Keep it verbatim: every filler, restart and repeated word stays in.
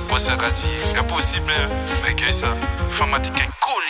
boss a dit, c'est possible, mais que ça, femme a dit qu'un colis.